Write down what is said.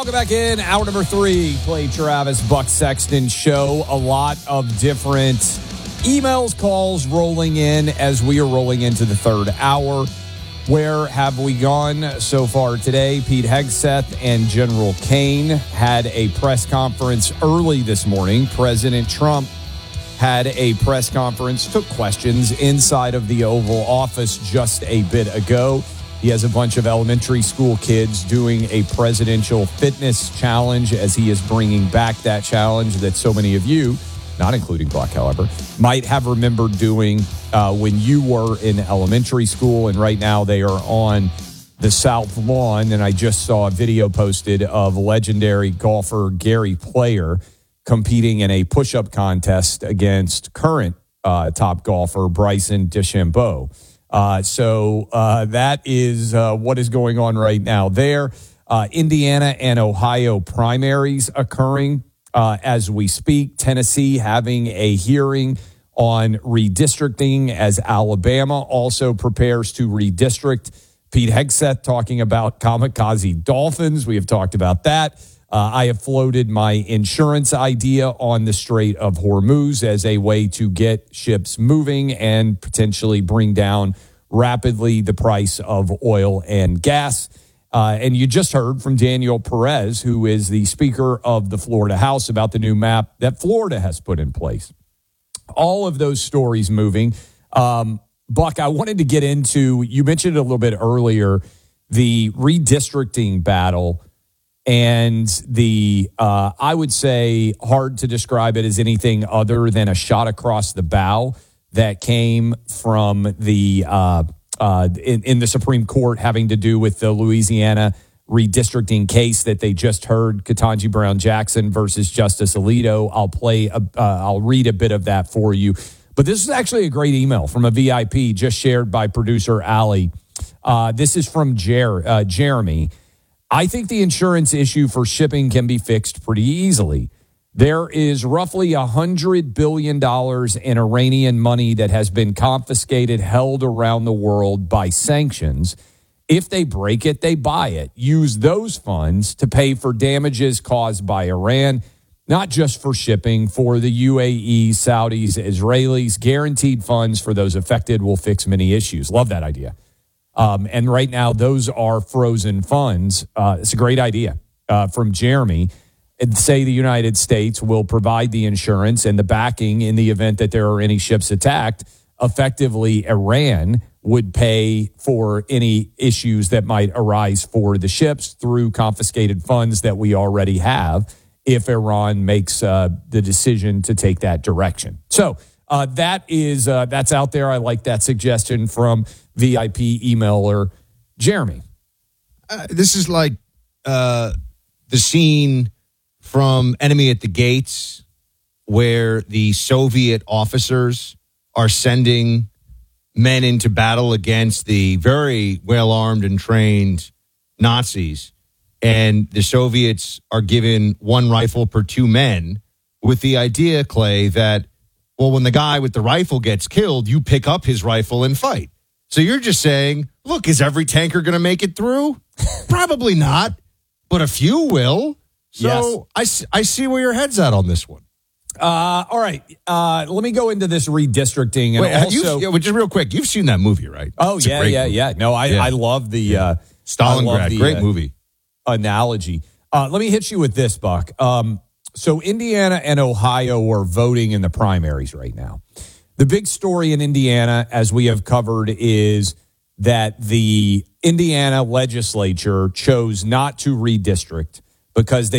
welcome back in. Hour number 3, Clay Travis, Buck Sexton show. A lot of different emails, calls rolling in as we are rolling into the third hour. Where have we gone so far today? Pete Hegseth and General Kane had a press conference early this morning. President Trump had a press conference, took questions inside of the Oval Office just a bit ago. He has a bunch of elementary school kids doing a presidential fitness challenge as he is bringing back that challenge that so many of you, not including Buck, however, might have remembered doing when you were in elementary school. And right now they are on the South Lawn. And I just saw a video posted of legendary golfer Gary Player competing in a push-up contest against current top golfer Bryson DeChambeau. So that is what is going on right now there. Indiana and Ohio primaries occurring as we speak. Tennessee having a hearing on redistricting as Alabama also prepares to redistrict. Pete Hegseth talking about kamikaze dolphins. We have talked about that. I have floated my insurance idea on the Strait of Hormuz as a way to get ships moving and potentially bring down rapidly the price of oil and gas. And you just heard from Daniel Perez, who is the Speaker of the Florida House, about the new map that Florida has put in place. All of those stories moving. Buck, I wanted to get into, you mentioned it a little bit earlier, the redistricting battle. And the, I would say, hard to describe it as anything other than a shot across the bow that came from the in the Supreme Court having to do with the Louisiana redistricting case that they just heard, Ketanji Brown Jackson versus Justice Alito. I'll read a bit of that for you. But this is actually a great email from a VIP just shared by producer Allie. This is from Jeremy. I think the insurance issue for shipping can be fixed pretty easily. There is roughly $100 billion in Iranian money that has been confiscated, held around the world by sanctions. If they break it, they buy it. Use those funds to pay for damages caused by Iran, not just for shipping, for the UAE, Saudis, Israelis. Guaranteed funds for those affected will fix many issues. Love that idea. And right now, those are frozen funds. It's a great idea from Jeremy. And say the United States will provide the insurance and the backing in the event that there are any ships attacked. Effectively, Iran would pay for any issues that might arise for the ships through confiscated funds that we already have if Iran makes the decision to take that direction. So that's out there. I like that suggestion from VIP emailer Jeremy. This is like the scene from Enemy at the Gates, where the Soviet officers are sending men into battle against the very well-armed and trained Nazis. And the Soviets are given one rifle per 2 men with the idea, Clay, that, well, when the guy with the rifle gets killed, you pick up his rifle and fight. So you're just saying, look, is every tanker going to make it through? Probably not, but a few will. So yes. I see where your head's at on this one. All right. Let me go into this redistricting. And wait, just real quick, you've seen that movie, right? Oh, it's yeah. No, I love the Stalingrad. Great movie. Analogy. Let me hit you with this, Buck. So Indiana and Ohio are voting in the primaries right now. The big story in Indiana, as we have covered, is that the Indiana legislature chose not to redistrict because they